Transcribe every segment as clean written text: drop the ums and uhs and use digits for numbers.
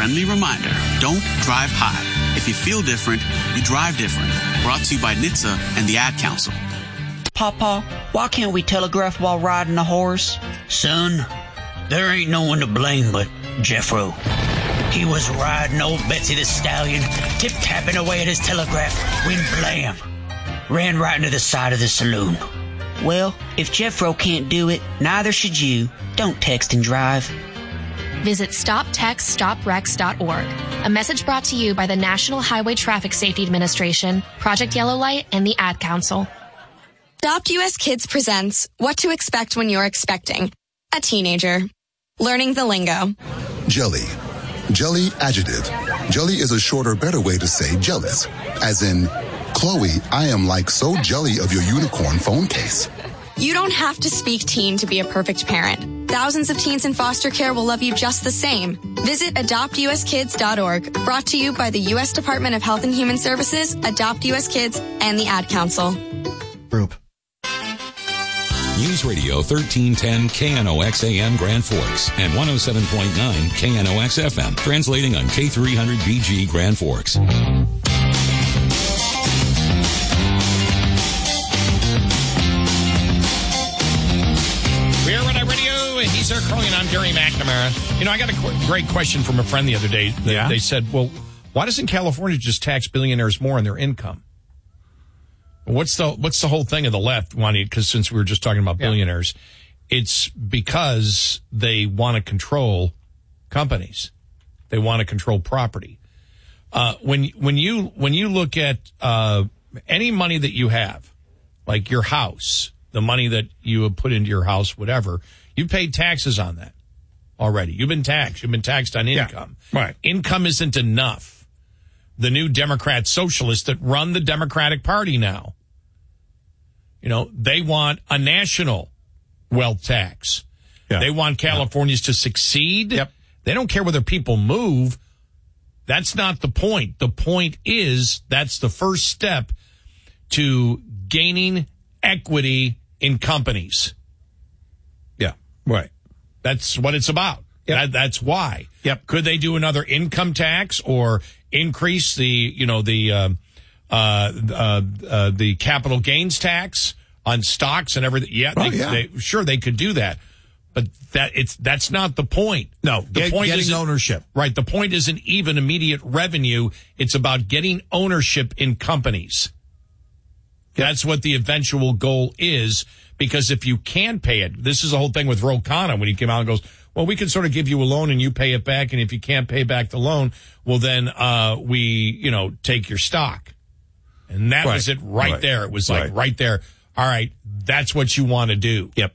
friendly reminder, don't drive high. If you feel different, you drive different. Brought to you by NHTSA and the Ad Council. Papa, why can't we telegraph while riding a horse? Son, there ain't no one to blame but Jeffro. He was riding old Betsy the Stallion, tip-tapping away at his telegraph, when blam, ran right into the side of the saloon. Well, if Jeffro can't do it, neither should you. Don't text and drive. Visit StopTextStopWrecks.org. A message brought to you by the National Highway Traffic Safety Administration, Project Yellow Light, and the Ad Council. Adopt US Kids presents What to Expect When You're Expecting a Teenager. Learning the lingo. Jelly. Jelly adjective. Jelly is a shorter, better way to say jealous. As in, Chloe, I am like so jelly of your unicorn phone case. You don't have to speak teen to be a perfect parent. Thousands of teens in foster care will love you just the same. Visit AdoptUSKids.org. Brought to you by the U.S. Department of Health and Human Services, Adopt US Kids, and the Ad Council. Group. News Radio 1310 KNOX AM Grand Forks and 107.9 KNOX FM. Translating on K300BG Grand Forks. We're Red Eye Radio. He's Eric Crowley, and I'm Gary McNamara. You know, I got a great question from a friend the other day. They said, well, why doesn't California just tax billionaires more on their income? What's the whole thing of the left wanting? Because since we were just talking about billionaires, it's because they want to control companies, they want to control property. When you look at any money that you have, like your house, the money that you have put into your house, whatever, you paid taxes on that already. You've been taxed. You've been taxed on income. Yeah, right. Income isn't enough. The new Democrat socialists that run the Democratic Party now, you know, they want a national wealth tax. Yeah. They want Californians to succeed. Yep. They don't care whether people move. That's not the point. The point is that's the first step to gaining equity in companies. Yeah, right. That's what it's about. Yep. That's why. Yep. Could they do another income tax or increase the capital gains tax on stocks and everything? Yeah, they could do that. But that's not the point. No, the point getting ownership. Right. The point isn't even immediate revenue. It's about getting ownership in companies. Yep. That's what the eventual goal is, because if you can pay it, this is the whole thing with Ro Khanna when he came out and goes, well, we can sort of give you a loan and you pay it back. And if you can't pay back the loan, well, then we take your stock. And that was it right there. It was like right there. All right, that's what you want to do. Yep.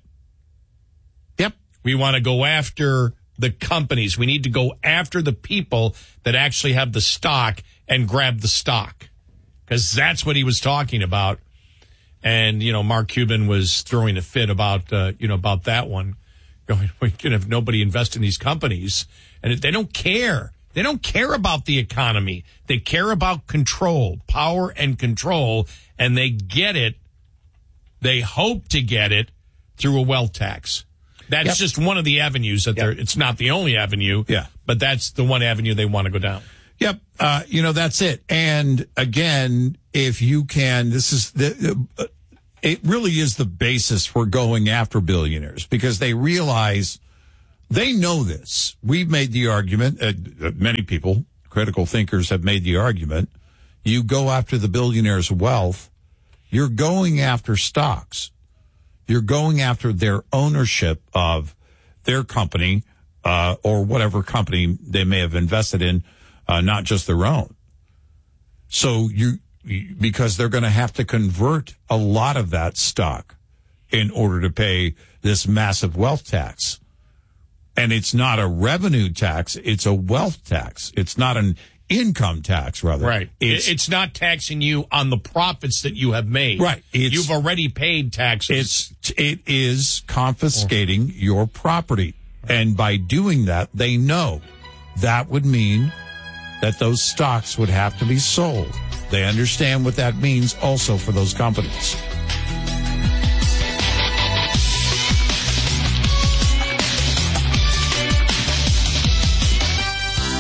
We want to go after the companies. We need to go after the people that actually have the stock and grab the stock, because that's what he was talking about. And, Mark Cuban was throwing a fit about that one. Going, we can have nobody invest in these companies. And they don't care. They don't care about the economy. They care about control, power and control. And they get it. They hope to get it through a wealth tax. That's just one of the avenues that it's not the only avenue. Yeah. But that's the one avenue they want to go down. Yep. That's it. And again, if you can, it really is the basis for going after billionaires, because they realize they know this. We've made the argument, many people, critical thinkers have made the argument. You go after the billionaire's wealth, you're going after stocks. You're going after their ownership of their company, or whatever company they may have invested in, not just their own. So because they're going to have to convert a lot of that stock in order to pay this massive wealth tax. And it's not a revenue tax, it's a wealth tax. It's not an income tax, rather. Right. It's not taxing you on the profits that you have made. Right. You've already paid taxes. It is confiscating your property. And by doing that, they know that would mean that those stocks would have to be sold. They understand what that means also for those companies.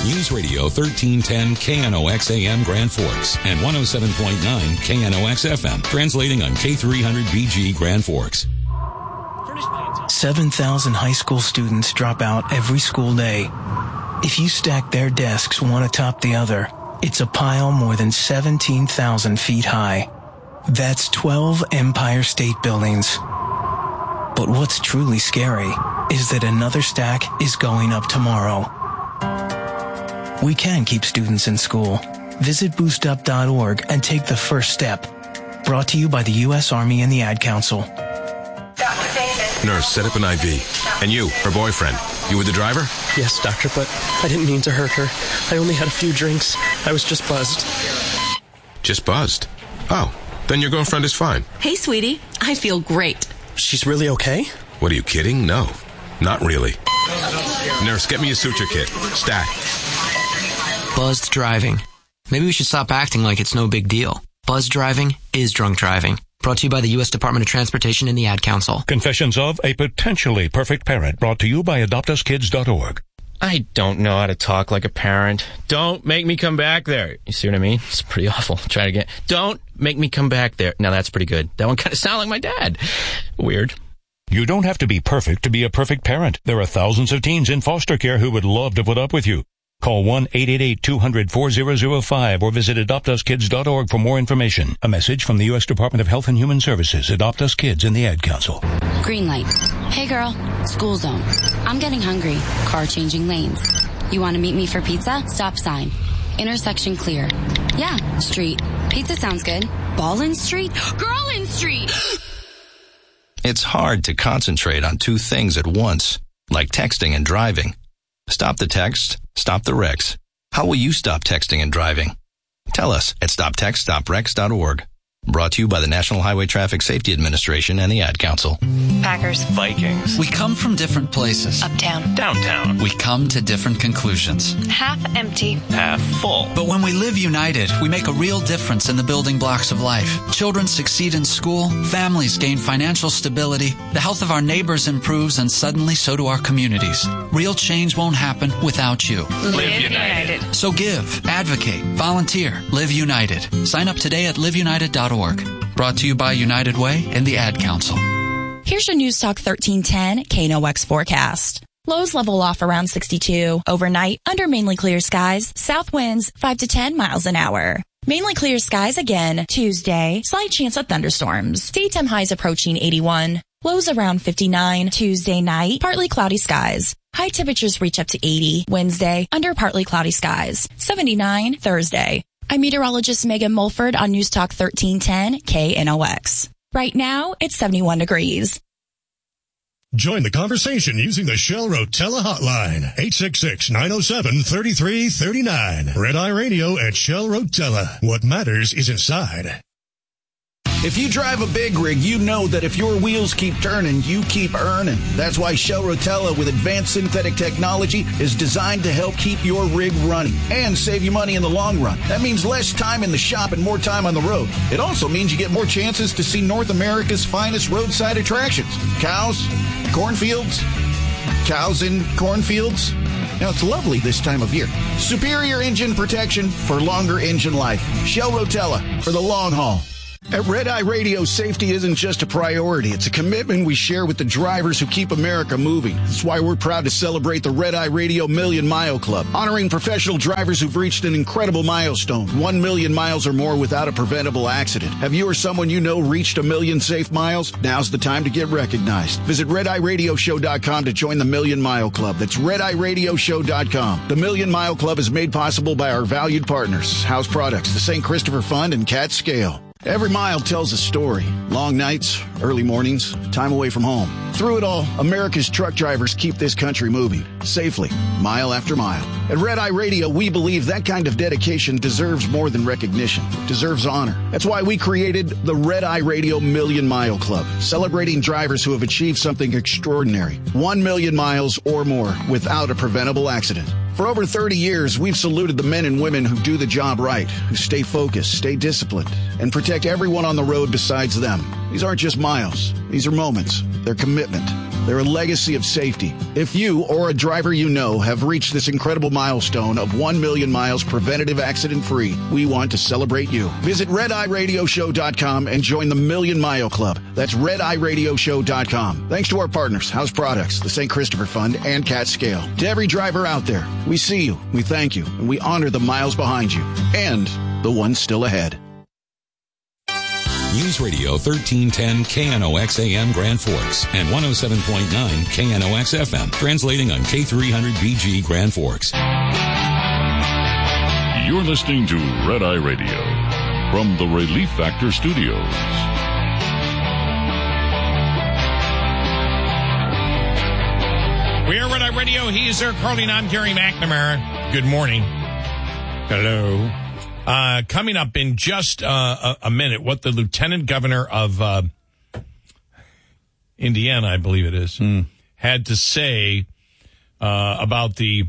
News Radio 1310 KNOX AM Grand Forks and 107.9 KNOX FM. Translating on K300BG Grand Forks. 7,000 high school students drop out every school day. If you stack their desks one atop the other, it's a pile more than 17,000 feet high. That's 12 Empire State Buildings. But what's truly scary is that another stack is going up tomorrow. We can keep students in school. Visit boostup.org and take the first step. Brought to you by the U.S. Army and the Ad Council. Nurse, set up an IV. And you, her boyfriend, you were the driver? Yes, doctor, but I didn't mean to hurt her. I only had a few drinks. I was just buzzed. Just buzzed? Oh, then your girlfriend is fine. Hey, sweetie. I feel great. She's really okay? What, are you kidding? No, not really. Nurse, get me a suture kit. Stat. Buzzed driving. Maybe we should stop acting like it's no big deal. Buzzed driving is drunk driving. Brought to you by the U.S. Department of Transportation and the Ad Council. Confessions of a Potentially Perfect Parent, brought to you by AdoptUsKids.org. I don't know how to talk like a parent. Don't make me come back there. You see what I mean? It's pretty awful. Try it again. Don't make me come back there. Now that's pretty good. That one kind of sounded like my dad. Weird. You don't have to be perfect to be a perfect parent. There are thousands of teens in foster care who would love to put up with you. Call 1-888-200-4005 or visit AdoptUsKids.org for more information. A message from the U.S. Department of Health and Human Services, Adopt Us Kids, and the Ad Council. Green light. Hey girl, school zone. I'm getting hungry. Car changing lanes. You want to meet me for pizza? Stop sign. Intersection clear. Yeah, street. Pizza sounds good. Ballin' Street? Girlin' Street! It's hard to concentrate on two things at once, like texting and driving. Stop the text, stop the wrecks. How will you stop texting and driving? Tell us at stoptextstopwrecks.org. Brought to you by the National Highway Traffic Safety Administration and the Ad Council. Packers. Vikings. We come from different places. Uptown. Downtown. We come to different conclusions. Half empty. Half full. But when we live united, we make a real difference in the building blocks of life. Children succeed in school, families gain financial stability, the health of our neighbors improves, and suddenly so do our communities. Real change won't happen without you. Live united. So give, advocate, volunteer, live united. Sign up today at liveunited.org. Brought to you by United Way and the Ad Council. Here's your News Talk 1310 KNOX forecast. Lows level off around 62. Overnight, under mainly clear skies, south winds 5 to 10 miles an hour. Mainly clear skies again Tuesday. Slight chance of thunderstorms. Daytime highs approaching 81. Lows around 59. Tuesday night, partly cloudy skies. High temperatures reach up to 80. Wednesday, under partly cloudy skies. 79 Thursday. I'm meteorologist Megan Mulford on News Talk 1310 KNOX. Right now, it's 71 degrees. Join the conversation using the Shell Rotella hotline, 866-907-3339. Red Eye Radio at Shell Rotella. What matters is inside. If you drive a big rig, you know that if your wheels keep turning, you keep earning. That's why Shell Rotella with advanced synthetic technology is designed to help keep your rig running and save you money in the long run. That means less time in the shop and more time on the road. It also means you get more chances to see North America's finest roadside attractions. Cows, cornfields, cows in cornfields. Now, it's lovely this time of year. Superior engine protection for longer engine life. Shell Rotella for the long haul. At Red Eye Radio, safety isn't just a priority. It's a commitment we share with the drivers who keep America moving. That's why we're proud to celebrate the Red Eye Radio Million Mile Club, honoring professional drivers who've reached an incredible milestone, 1 million miles or more without a preventable accident. Have you or someone you know reached 1 million safe miles? Now's the time to get recognized. Visit RedEyeRadioShow.com to join the Million Mile Club. That's RedEyeRadioShow.com. The Million Mile Club is made possible by our valued partners, House Products, the St. Christopher Fund, and Cat Scale. Every mile tells a story. Long nights, early mornings, time away from home. Through it all, America's truck drivers keep this country moving, safely, mile after mile. At Red Eye Radio, we believe that kind of dedication deserves more than recognition. It deserves honor. That's why we created the Red Eye Radio Million Mile Club, celebrating drivers who have achieved something extraordinary. 1 million miles or more without a preventable accident. For over 30 years, we've saluted the men and women who do the job right, who stay focused, stay disciplined, and protect everyone on the road besides them. These aren't just miles. These are moments. They're commitment. They're a legacy of safety. If you or a driver you know have reached this incredible milestone of 1 million miles preventative accident-free, we want to celebrate you. Visit RedEyeRadioShow.com and join the Million Mile Club. That's RedEyeRadioShow.com. Thanks to our partners, House Products, the St. Christopher Fund, and Cat Scale. To every driver out there, we see you, we thank you, and we honor the miles behind you and the ones still ahead. News Radio 1310 KNOX AM Grand Forks and 107.9 KNOX FM, translating on K300BG Grand Forks. You're listening to Red Eye Radio from the Relief Factor Studios. We are Red Eye Radio. He is Eric Carling. I'm Gary McNamara. Good morning. Hello. Coming up in just a minute, what the Lieutenant Governor of Indiana, I believe it is, had to say about the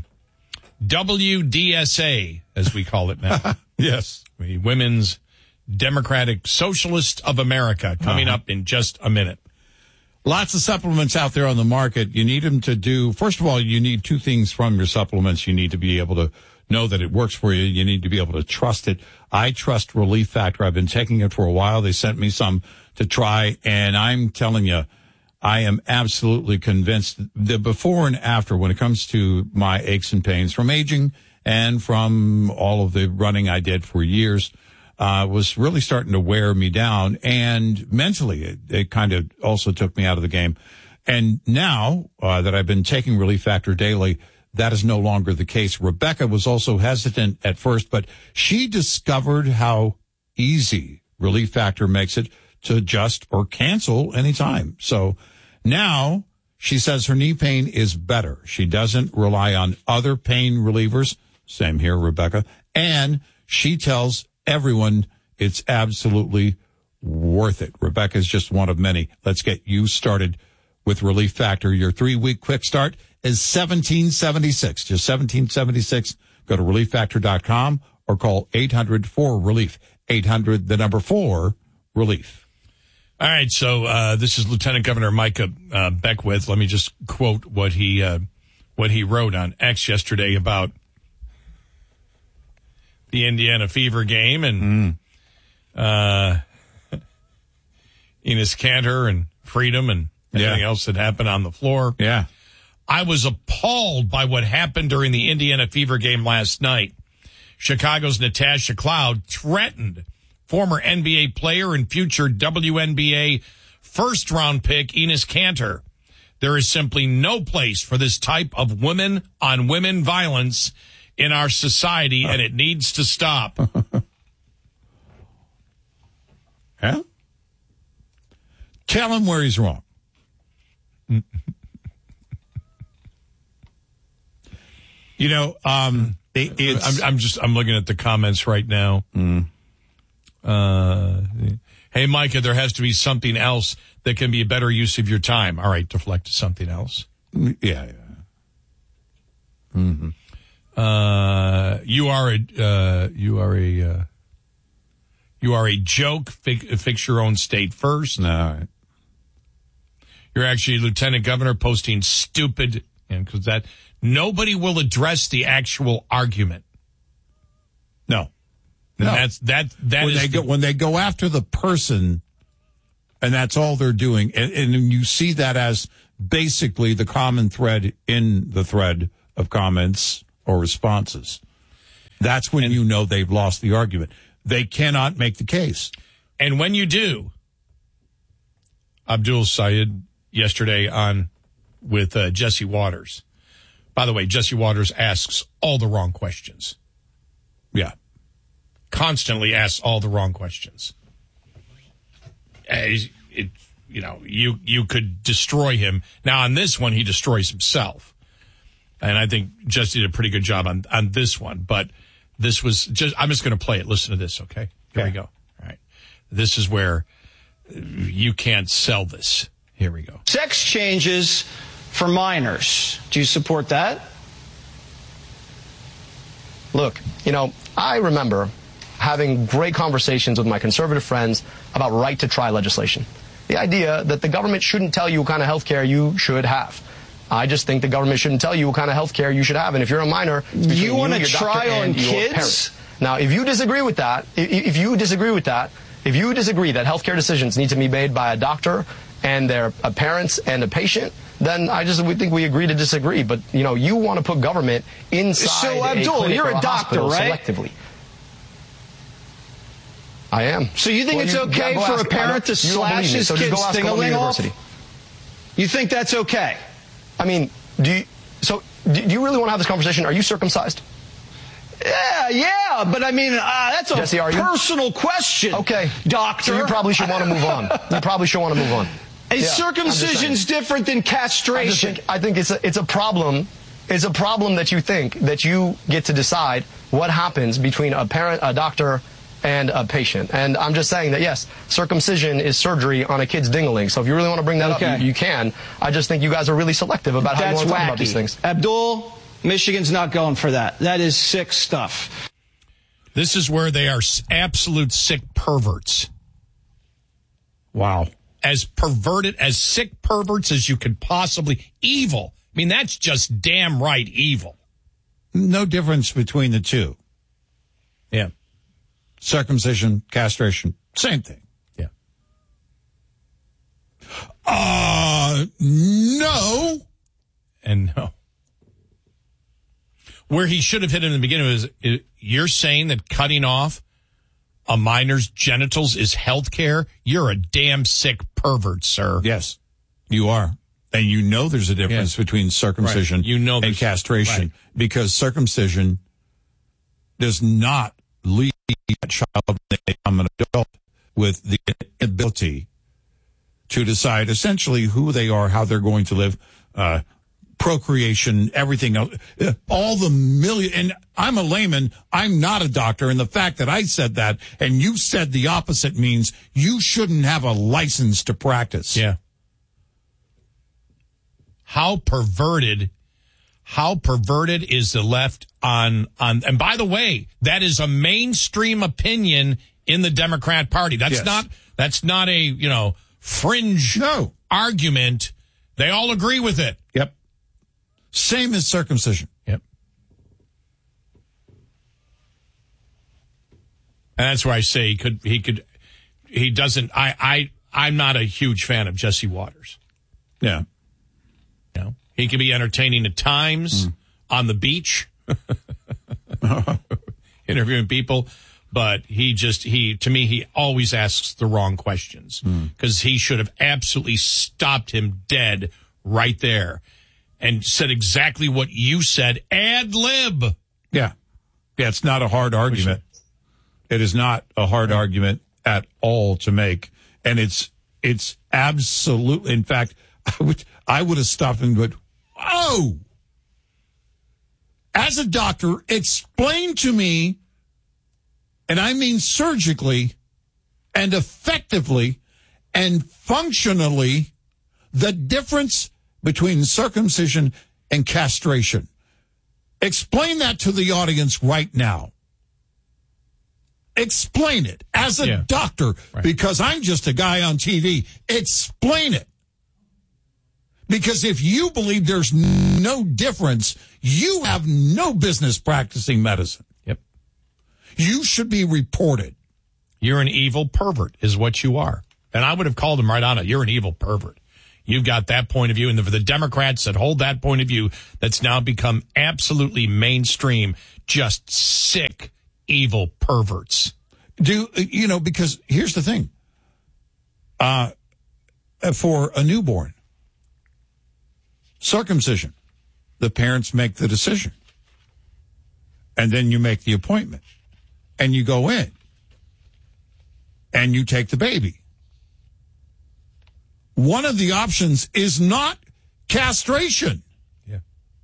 WDSA, as we call it now. Yes. The Women's Democratic Socialist of America, coming up in just a minute. Lots of supplements out there on the market. You need them to do, first of all, you need two things from your supplements. You need to be able to know that it works for you. You need to be able to trust it. I trust Relief Factor. I've been taking it for a while. They sent me some to try, and I'm telling you, I am absolutely convinced the before and after when it comes to my aches and pains from aging and from all of the running I did for years, was really starting to wear me down. And mentally, it kind of also took me out of the game. And now that I've been taking Relief Factor daily, that is no longer the case. Rebecca was also hesitant at first, but she discovered how easy Relief Factor makes it to adjust or cancel anytime. So now she says her knee pain is better. She doesn't rely on other pain relievers. Same here, Rebecca. And she tells everyone it's absolutely worth it. Rebecca is just one of many. Let's get you started with Relief Factor. Your 3-week quick start is $17.76. Just $17.76. Go to relieffactor.com or call 800-4-RELIEF. 800-4-RELIEF. All right, so this is Lieutenant Governor Micah Beckwith. Let me just quote what he wrote on X yesterday about the Indiana Fever game and Enes Kanter and Freedom and everything else that happened on the floor. Yeah. I was appalled by what happened during the Indiana Fever game last night. Chicago's Natasha Cloud threatened former NBA player and future WNBA first-round pick Enes Kanter. There is simply no place for this type of women-on-women violence in our society, and it needs to stop. Yeah? Tell him where he's wrong. You know, I'm looking at the comments right now. Hey, Micah, there has to be something else that can be a better use of your time. All right, deflect to something else. Yeah. Mm-hmm. You are a joke. Fix your own state first. No. You're actually Lieutenant Governor posting stupid, because that nobody will address the actual argument. No. And no. When they go after the person, and that's all they're doing, and you see that as basically the common thread in the thread of comments or responses. That's when you know they've lost the argument. They cannot make the case. And when you do, Abdul Sayed yesterday on with Jesse Waters. By the way, Jesse Waters asks all the wrong questions. Yeah. Constantly asks all the wrong questions. You could destroy him. Now, on this one, he destroys himself. And I think Jesse did a pretty good job on this one. But this was just, I'm just going to play it. Listen to this, okay? Here we go. All right. This is where you can't sell this. Here we go. Sex changes for minors. Do you support that? Look, I remember having great conversations with my conservative friends about right-to-try legislation. the idea that the government shouldn't tell you what kind of health care you should have. I just think the government shouldn't tell you what kind of health care you should have. And if you're a minor, it's between you want to your doctor try on and your kids? parents. Now, if you disagree with that, if you disagree that health care decisions need to be made by a doctor and their parents and a patient, then we think we agree to disagree. But, you want to put government inside So, Abdul, you're a doctor, right? Selectively. I am. So you think it's okay for a parent to slash his kid's ding-a-ling off? You think that's okay? I mean, do you really want to have this conversation? Are you circumcised? Yeah, but I mean, that's a Jesse, personal question. Okay. Doctor. So you probably should want to move on. Is circumcision's different than castration? I think it's a problem. It's a problem that you think that you get to decide what happens between a parent, a doctor, and a patient. And I'm just saying that, yes, circumcision is surgery on a kid's ding-a-ling. So if you really want to bring that up, you can. I just think you guys are really selective about how you want to talk about these things. Abdul, Michigan's not going for that. That is sick stuff. This is where they are absolute sick perverts. Wow. As perverted, as sick perverts as you could possibly. Evil. I mean, that's just damn right evil. No difference between the two. Yeah. Circumcision, castration, same thing. Yeah. No. And no. Where he should have hit in the beginning was, you're saying that cutting off a minor's genitals is health care? You're a damn sick pervert, sir. Yes, you are. And you know there's a difference between circumcision and castration, because circumcision does not leave a child to become an adult with the ability to decide essentially who they are, how they're going to live, procreation, everything else, all the million. And I'm a layman. I'm not a doctor. And the fact that I said that and you said the opposite means you shouldn't have a license to practice. Yeah. How perverted is the left on, and by the way, that is a mainstream opinion in the Democrat Party. That's not a, fringe argument. They all agree with it. Yep. Same as circumcision. Yep. And that's where I say he doesn't, I'm not a huge fan of Jesse Waters. Yeah. He can be entertaining at times on the beach, interviewing people, but to me, he always asks the wrong questions because he should have absolutely stopped him dead right there and said exactly what you said, ad lib. Yeah. Yeah, it's not a hard argument. It is not a hard argument at all to make. And it's absolutely, in fact, I would have stopped him, but as a doctor, explain to me, and I mean surgically and effectively and functionally, the difference between circumcision and castration. Explain that to the audience right now. Explain it as a doctor, because I'm just a guy on TV. Explain it. Because if you believe there's no difference, you have no business practicing medicine. Yep. You should be reported. You're an evil pervert is what you are. And I would have called him right on it. You're an evil pervert. You've got that point of view. And for the Democrats that hold that point of view, that's now become absolutely mainstream, just sick, evil perverts. Because here's the thing. For a newborn, circumcision, the parents make the decision. And then you make the appointment. And you go in. And you take the baby. One of the options is not castration. Yeah.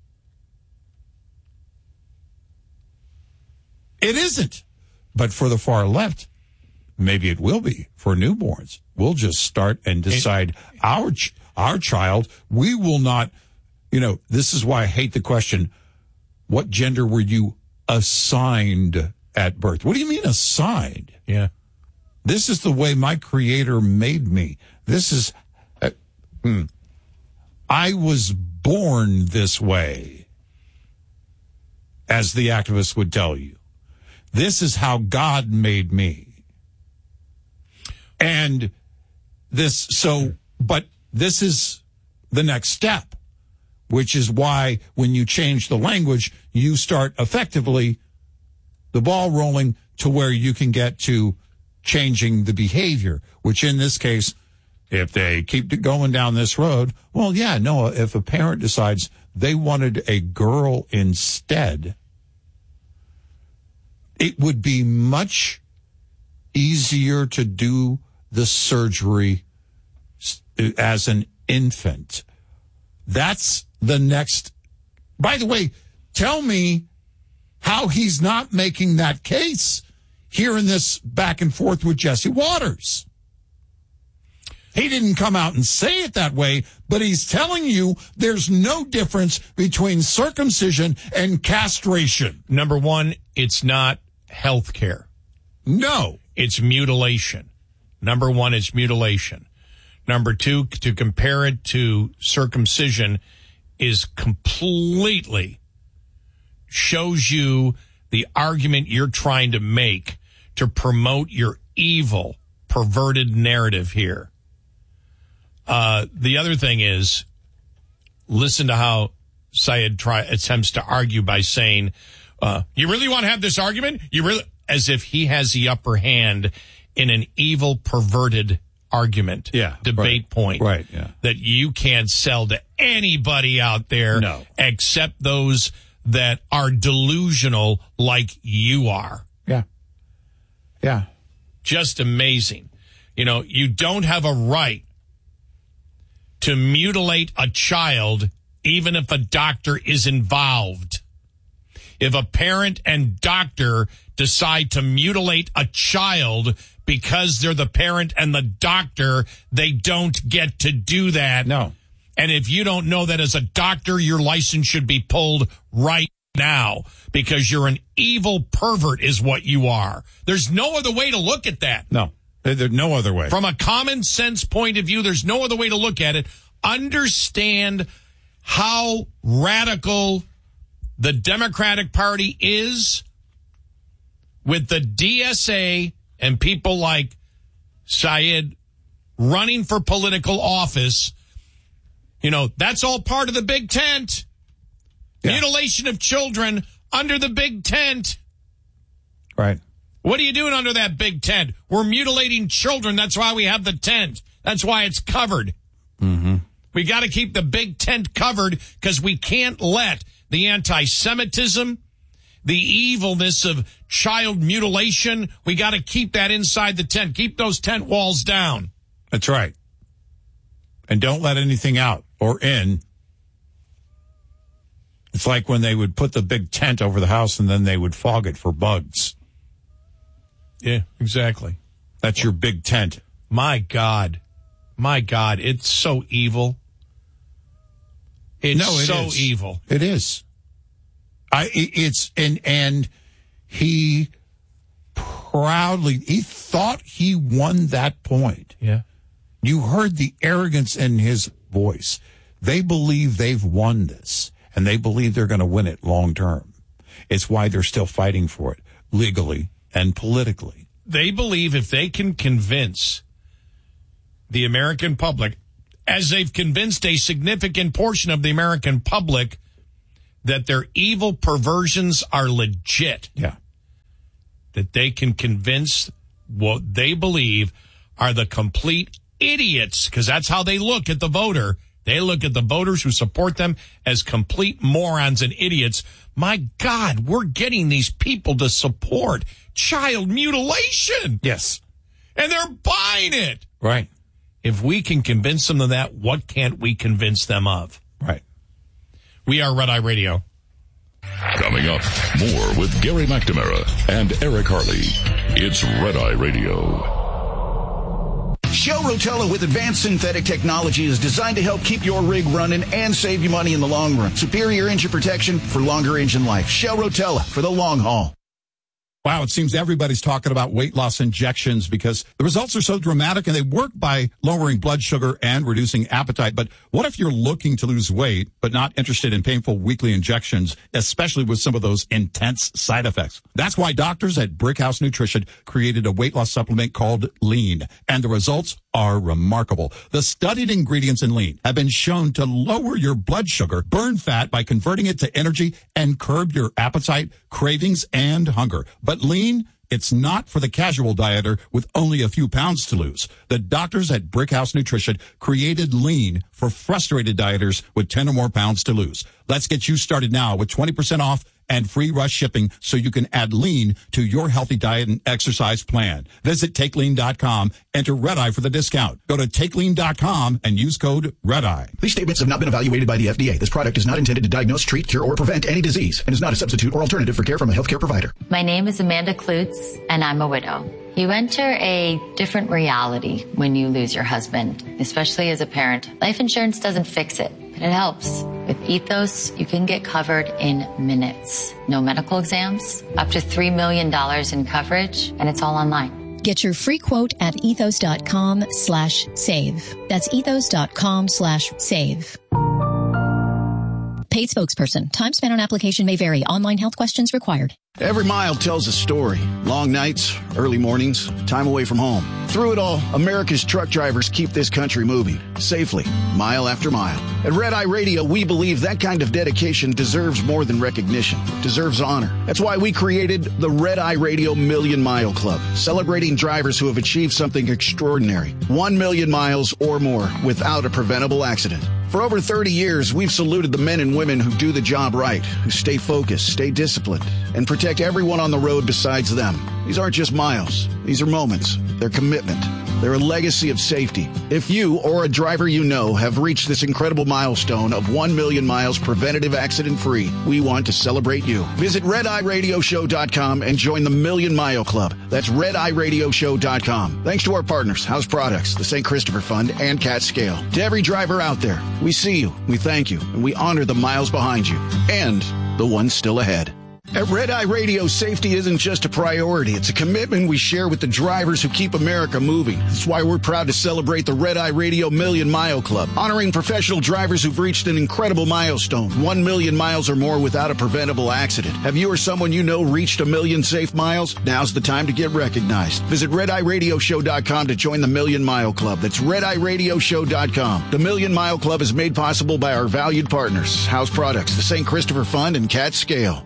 It isn't. But for the far left, maybe it will be for newborns. We'll just start and decide our child. We will not, this is why I hate the question, what gender were you assigned at birth? What do you mean assigned? Yeah. This is the way my creator made me. this is, I was born this way, as the activists would tell you. This is how God made me. And but this is the next step, which is why when you change the language, you start effectively the ball rolling to where you can get to changing the behavior, which in this case, if they keep going down this road, well, yeah, no, if a parent decides they wanted a girl instead, it would be much easier to do the surgery as an infant. That's the next. By the way, tell me how he's not making that case here in this back and forth with Jesse Waters. He didn't come out and say it that way, but he's telling you there's no difference between circumcision and castration. Number one, it's not health care. No. It's mutilation. Number one, it's mutilation. Number two, to compare it to circumcision is completely shows you the argument you're trying to make to promote your evil, perverted narrative here. The other thing is, listen to how Syed attempts to argue by saying, you really want to have this argument? As if he has the upper hand in an evil, perverted argument, debate point, that you can't sell to anybody out there except those that are delusional like you are. Yeah. Just amazing. You know, you don't have a right to mutilate a child even if a doctor is involved. If a parent and doctor decide to mutilate a child because they're the parent and the doctor, they don't get to do that. No. And if you don't know that as a doctor, your license should be pulled right now because you're an evil pervert is what you are. There's no other way to look at that. No, there's no other way. From a common sense point of view, there's no other way to look at it. Understand how radical the Democratic Party is with the DSA and people like Syed running for political office. You know, that's all part of the big tent. Yeah. Mutilation of children under the big tent. Right. What are you doing under that big tent? We're mutilating children. That's why we have the tent. That's why it's covered. Mm-hmm. We got to keep the big tent covered because we can't let the anti-Semitism, the evilness of child mutilation, we got to keep that inside the tent. Keep those tent walls down. That's right. And don't let anything out or in. It's like when they would put the big tent over the house and then they would fog it for bugs. Yeah, exactly. That's your big tent. My God. My God. It's so evil. It's so evil. It is. And he proudly, he thought he won that point. Yeah. You heard the arrogance in his voice. They believe they've won this, and they believe they're going to win it long term. It's why they're still fighting for it, legally and politically. They believe if they can convince the American public, as they've convinced a significant portion of the American public, that their evil perversions are legit. Yeah. That they can convince what they believe are the complete idiots, because that's how they look at the voter. They look at the voters who support them as complete morons and idiots. My God, we're getting these people to support child mutilation. Yes. And they're buying it. Right. If we can convince them of that, what can't we convince them of? Right. We are Red Eye Radio. Coming up, more with Gary McNamara and Eric Harley. It's Red Eye Radio. Shell Rotella with advanced synthetic technology is designed to help keep your rig running and save you money in the long run. Superior engine protection for longer engine life. Shell Rotella for the long haul. Wow, it seems everybody's talking about weight loss injections because the results are so dramatic and they work by lowering blood sugar and reducing appetite. But what if you're looking to lose weight but not interested in painful weekly injections, especially with some of those intense side effects? That's why doctors at Brickhouse Nutrition created a weight loss supplement called Lean, and the results are remarkable. The studied ingredients in Lean have been shown to lower your blood sugar, burn fat by converting it to energy, and curb your appetite, cravings, and hunger. But Lean, it's not for the casual dieter with only a few pounds to lose. The doctors at Brickhouse Nutrition created Lean for frustrated dieters with 10 or more pounds to lose. Let's get you started now with 20% off and free rush shipping so you can add Lean to your healthy diet and exercise plan. Visit TakeLean.com, enter Red-Eye for the discount. Go to TakeLean.com and use code Red-Eye. These statements have not been evaluated by the FDA. This product is not intended to diagnose, treat, cure, or prevent any disease and is not a substitute or alternative for care from a healthcare provider. My name is Amanda Klutz, and I'm a widow. You enter a different reality when you lose your husband, especially as a parent. Life insurance doesn't fix it, but it helps. With Ethos, you can get covered in minutes. No medical exams, up to $3 million in coverage, and it's all online. Get your free quote at ethos.com/save. That's ethos.com/save. Paid spokesperson. Time spent on application may vary. Online health questions required. Every mile tells a story. Long nights, early mornings, time away from home. Through it all, America's truck drivers keep this country moving safely, mile after mile. At Red Eye Radio, we believe that kind of dedication deserves more than recognition. It deserves honor. That's why we created the Red Eye Radio Million Mile Club, celebrating drivers who have achieved something extraordinary. 1 million miles or more without a preventable accident. For over 30 years, we've saluted the men and women who do the job right, who stay focused, stay disciplined, and protect everyone on the road besides them. These aren't just miles. These are moments. They're commitment. They're a legacy of safety. If you or a driver you know have reached this incredible milestone of 1 million miles preventative accident-free, we want to celebrate you. Visit RedEyeRadioShow.com and join the Million Mile Club. That's RedEyeRadioShow.com. Thanks to our partners, House Products, the St. Christopher Fund, and Cat Scale. To every driver out there, we see you, we thank you, and we honor the miles behind you and the ones still ahead. At Red Eye Radio, safety isn't just a priority. It's a commitment we share with the drivers who keep America moving. That's why we're proud to celebrate the Red Eye Radio Million Mile Club, honoring professional drivers who've reached an incredible milestone, 1 million miles or more without a preventable accident. Have you or someone you know reached 1 million safe miles? Now's the time to get recognized. Visit RedEyeRadioShow.com to join the Million Mile Club. That's RedEyeRadioShow.com. The Million Mile Club is made possible by our valued partners, House Products, the St. Christopher Fund, and Cat Scale.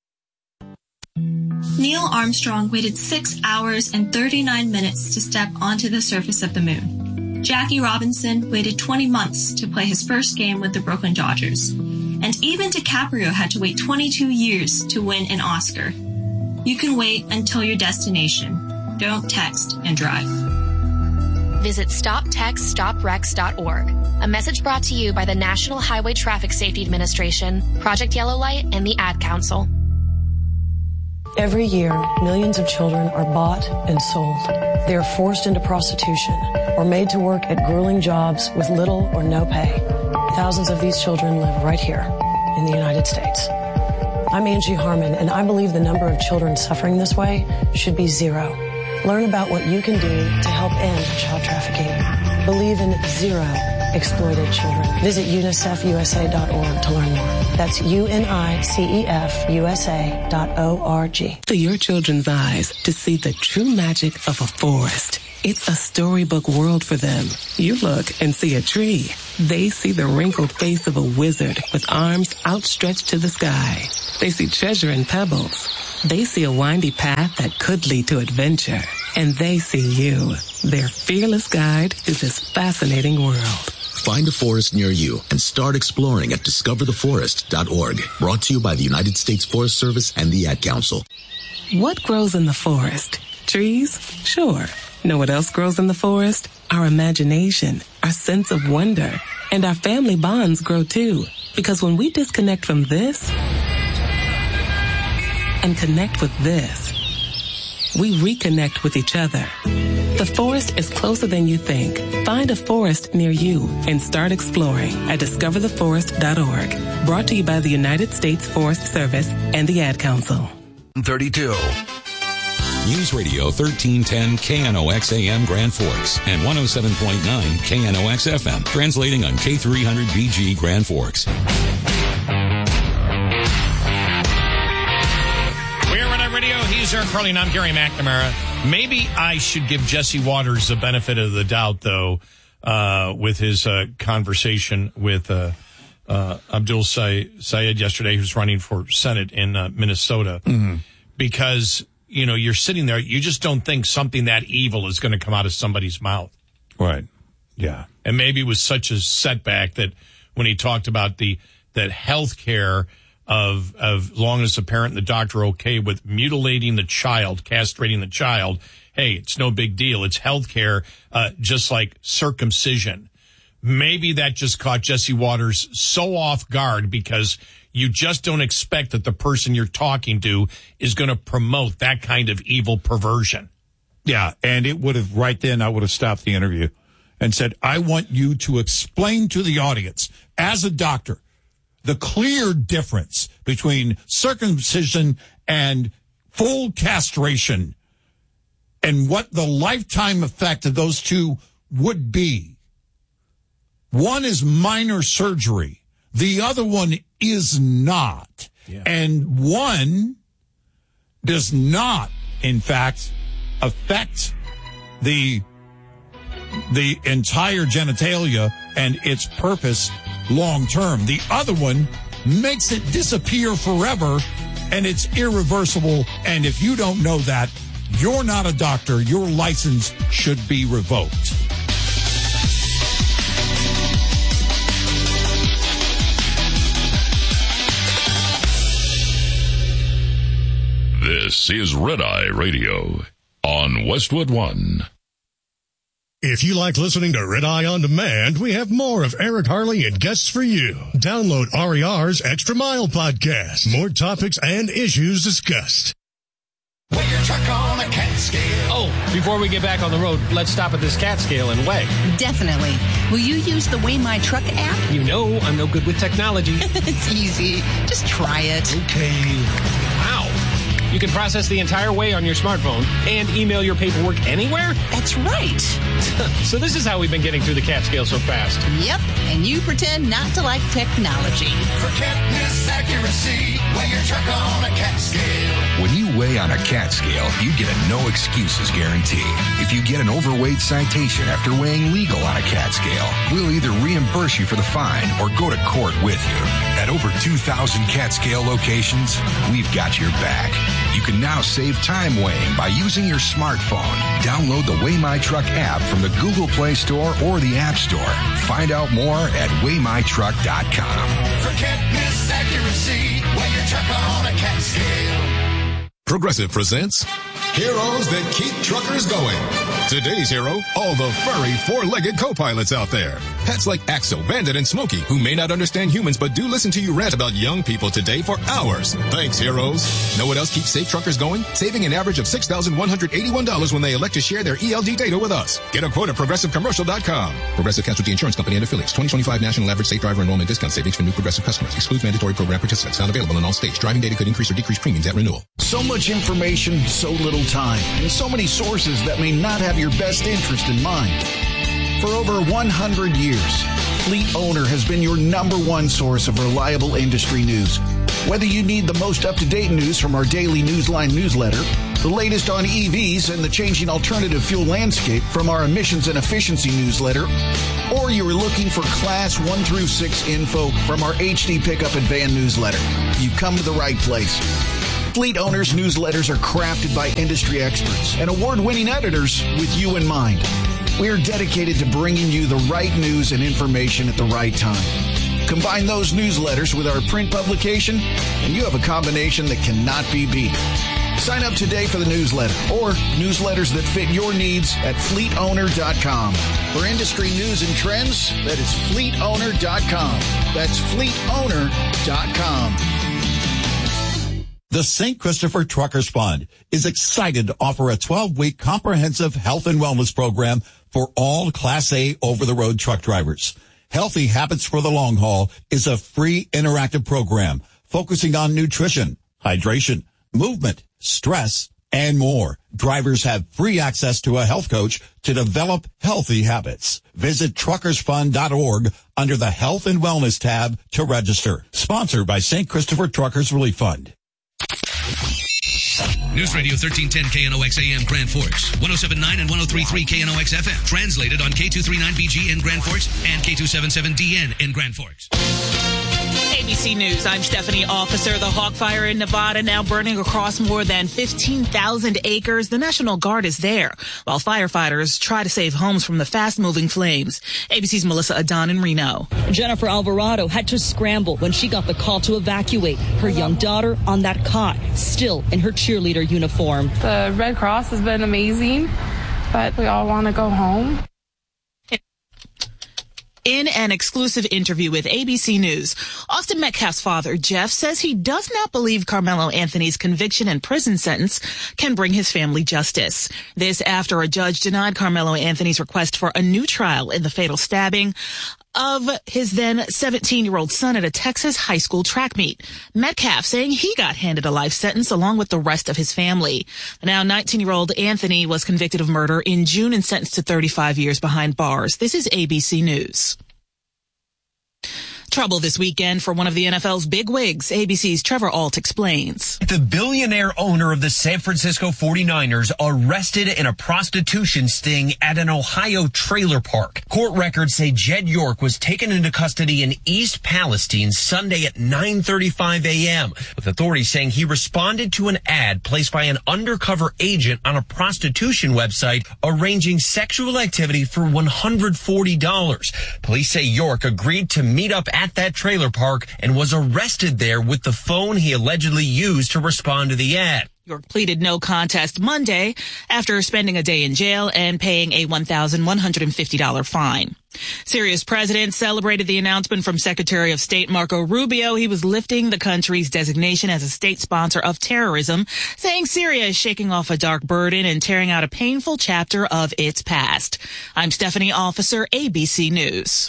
Neil Armstrong waited 6 hours and 39 minutes to step onto the surface of the moon. Jackie Robinson waited 20 months to play his first game with the Brooklyn Dodgers. And even DiCaprio had to wait 22 years to win an Oscar. You can wait until your destination. Don't text and drive. Visit StopTextStopWrecks.org. A message brought to you by the National Highway Traffic Safety Administration, Project Yellow Light, and the Ad Council. Every year, millions of children are bought and sold. They are forced into prostitution or made to work at grueling jobs with little or no pay. Thousands of these children live right here in the United States. I'm Angie Harmon, and I believe the number of children suffering this way should be 0. Learn about what you can do to help end child trafficking. Believe in 0 exploited children. Visit UNICEFUSA.org to learn more. That's UNICEFUSA.org. To your children's eyes to see the true magic of a forest. It's a storybook world for them. You look and see a tree. They see the wrinkled face of a wizard with arms outstretched to the sky. They see treasure in pebbles. They see a windy path that could lead to adventure. And they see you, their fearless guide to this fascinating world. Find a forest near you and start exploring at discovertheforest.org. Brought to you by the United States Forest Service and the Ad Council. What grows in the forest? Trees? Sure. Know what else grows in the forest? Our imagination, our sense of wonder, and our family bonds grow too. Because when we disconnect from this and connect with this, we reconnect with each other. The forest is closer than you think. Find a forest near you and start exploring at discovertheforest.org. Brought to you by the United States Forest Service and the Ad Council. 32. News Radio 1310 KNOX AM Grand Forks and 107.9 KNOX FM. Translating on K300BG Grand Forks. We're Red Eye Radio. He's Eric Carly, and I'm Gary McNamara. Maybe I should give Jesse Waters the benefit of the doubt, though, with his conversation with Abdul Sayed yesterday, who's running for Senate in Minnesota. Mm-hmm. Because, you know, you're sitting there, you just don't think something that evil is going to come out of somebody's mouth. Right. Yeah. And maybe it was such a setback that when he talked about that health care of long as the parent and the doctor are okay with mutilating the child, castrating the child, hey, it's no big deal. It's health care, just like circumcision. Maybe that just caught Jesse Waters so off guard because you just don't expect that the person you're talking to is going to promote that kind of evil perversion. Yeah, and it would have, right then, I would have stopped the interview and said, I want you to explain to the audience, as a doctor, the clear difference between circumcision and full castration and what the lifetime effect of those two would be. One is minor surgery. The other one is not. Yeah. And one does not, in fact, affect the entire genitalia and its purpose long term. The other one makes it disappear forever, and it's irreversible. And if you don't know that, you're not a doctor. Your license should be revoked. This is Red Eye Radio on Westwood One. If you like listening to Red Eye On Demand, we have more of Eric Harley and guests for you. Download RER's Extra Mile podcast. More topics and issues discussed. Weigh your truck on a cat scale. Oh, before we get back on the road, let's stop at this cat scale and weigh. Definitely. Will you use the Weigh My Truck app? You know I'm no good with technology. It's easy. Just try it. Okay. Wow. You can process the entire weigh on your smartphone and email your paperwork anywhere? That's right. So this is how we've been getting through the cat scale so fast. Yep, and you pretend not to like technology. For cat-miss accuracy, weigh your truck on a cat scale. When you weigh on a cat scale, you get a no excuses guarantee. If you get an overweight citation after weighing legal on a cat scale, we'll either reimburse you for the fine or go to court with you. At over 2,000 cat scale locations, we've got your back. You can now save time weighing by using your smartphone. Download the Weigh My Truck app from the Google Play Store or the App Store. Find out more at weighmytruck.com. For can't-miss accuracy, weigh your truck on a cat scale. Progressive presents Heroes That Keep Truckers Going. Today's hero, all the furry four-legged co-pilots out there. Pets like Axel, Bandit, and Smokey, who may not understand humans but do listen to you rant about young people today for hours. Thanks, heroes. Know what else keeps safe truckers going? Saving an average of $6,181 when they elect to share their ELD data with us. Get a quote at ProgressiveCommercial.com. Progressive Casualty Insurance Company and Affiliates. 2025 National Average Safe Driver Enrollment Discount Savings for new Progressive customers. Excludes mandatory program participants. Not available in all states. Driving data could increase or decrease premiums at renewal. So much information, so little time, and so many sources that may not have your best interest in mind. For over 100 years, Fleet Owner has been your number one source of reliable industry news. Whether you need the most up-to-date news from our daily Newsline newsletter, the latest on EVs and the changing alternative fuel landscape from our emissions and efficiency newsletter, or you are looking for Class 1 through 6 info from our HD Pickup and Van newsletter, you've come to the right place. Fleet Owners newsletters are crafted by industry experts and award-winning editors with you in mind. We are dedicated to bringing you the right news and information at the right time. Combine those newsletters with our print publication, and you have a combination that cannot be beat. Sign up today for the newsletter or newsletters that fit your needs at fleetowner.com. For industry news and trends, that is fleetowner.com. That's fleetowner.com. The St. Christopher Truckers Fund is excited to offer a 12-week comprehensive health and wellness program for all Class A over-the-road truck drivers. Healthy Habits for the Long Haul is a free interactive program focusing on nutrition, hydration, movement, stress, and more. Drivers have free access to a health coach to develop healthy habits. Visit truckersfund.org under the Health and Wellness tab to register. Sponsored by St. Christopher Truckers Relief Fund. News Radio 1310 KNOX AM Grand Forks, 107.9 and 103.3 KNOX FM. Translated on K239BG in Grand Forks and K277DN in Grand Forks. ABC News, I'm Stephanie Officer. The Hawk Fire in Nevada now burning across more than 15,000 acres. The National Guard is there while firefighters try to save homes from the fast-moving flames. ABC's Melissa Adon in Reno. Jennifer Alvarado had to scramble when she got the call to evacuate her young daughter on that cot, still in her cheerleader uniform. The Red Cross has been amazing, but we all want to go home. In an exclusive interview with ABC News, Austin Metcalf's father, Jeff, says he does not believe Carmelo Anthony's conviction and prison sentence can bring his family justice. This after a judge denied Carmelo Anthony's request for a new trial in the fatal stabbing of his then 17-year-old son at a Texas high school track meet. Metcalf saying he got handed a life sentence along with the rest of his family. The now 19-year-old Anthony was convicted of murder in June and sentenced to 35 years behind bars. This is ABC News. Trouble this weekend for one of the NFL's bigwigs. ABC's Trevor Ault explains. The billionaire owner of the San Francisco 49ers arrested in a prostitution sting at an Ohio trailer park. Court records say Jed York was taken into custody in East Palestine Sunday at 9:35 a.m., with authorities saying he responded to an ad placed by an undercover agent on a prostitution website arranging sexual activity for $140. Police say York agreed to meet up at that trailer park and was arrested there with the phone he allegedly used to respond to the ad. York pleaded no contest Monday after spending a day in jail and paying a $1,150 fine. Syria's president celebrated the announcement from Secretary of State Marco Rubio. He was lifting the country's designation as a state sponsor of terrorism, saying Syria is shaking off a dark burden and tearing out a painful chapter of its past. I'm Stephanie Officer, ABC News.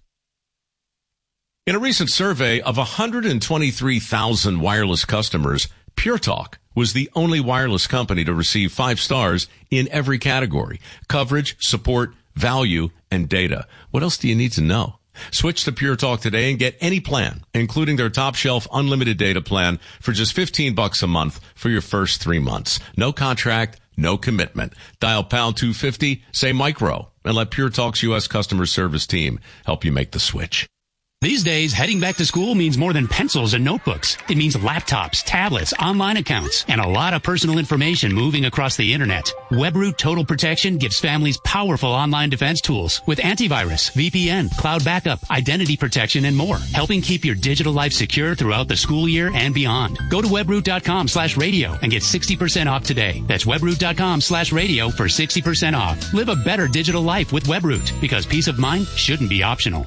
In a recent survey of 123,000 wireless customers, Pure Talk was the only wireless company to receive 5 stars in every category: coverage, support, value, and data. What else do you need to know? Switch to Pure Talk today and get any plan, including their top shelf unlimited data plan for just $15 a month for your first 3 months. No contract, no commitment. Dial pound 250, say micro, and let Pure Talk's U.S. customer service team help you make the switch. These days, heading back to school means more than pencils and notebooks. It means laptops, tablets, online accounts, and a lot of personal information moving across the internet. WebRoot Total Protection gives families powerful online defense tools with antivirus, VPN, cloud backup, identity protection, and more, helping keep your digital life secure throughout the school year and beyond. Go to webroot.com/radio and get 60% off today. That's webroot.com/radio for 60% off. Live a better digital life with WebRoot, because peace of mind shouldn't be optional.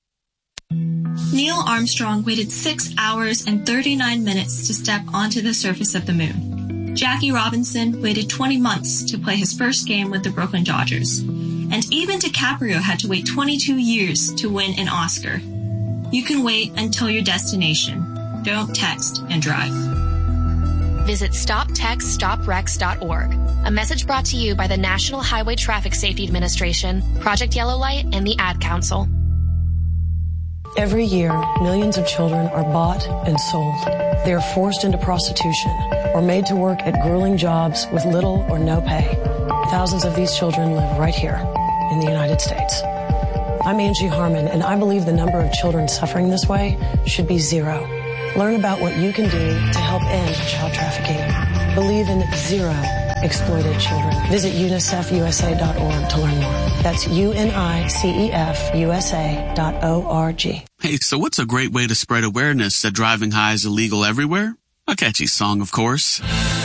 Neil Armstrong waited 6 hours and 39 minutes to step onto the surface of the moon. Jackie Robinson waited 20 months to play his first game with the Brooklyn Dodgers. And even DiCaprio had to wait 22 years to win an Oscar. You can wait until your destination. Don't text and drive. Visit StopTextStopWrecks.org. A message brought to you by the National Highway Traffic Safety Administration, Project Yellow Light, and the Ad Council. Every year, millions of children are bought and sold. They are forced into prostitution or made to work at grueling jobs with little or no pay. Thousands of these children live right here in the United States. I'm Angie Harmon, and I believe the number of children suffering this way should be 0. Learn about what you can do to help end child trafficking. Believe in 0 exploited children. Visit UNICEFUSA.org to learn more. That's UNICEFUSA.org. Hey, so what's a great way to spread awareness that driving high is illegal everywhere? A catchy song, of course.